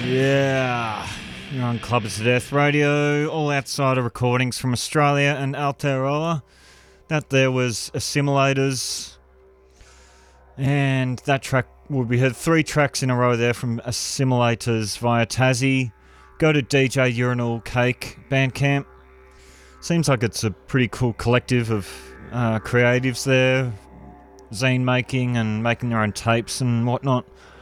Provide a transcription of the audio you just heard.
Yeah, you're on Clubbers to Death Radio, all outsider recordings from Australia and Aotearoa. That there was Assimilators, and that track, well, we heard 3 tracks in a row there from Assimilators via Tassie. Go to DJ Urinal Cake Bandcamp. Seems like it's a pretty cool collective of creatives there, zine making and making their own tapes and whatnot.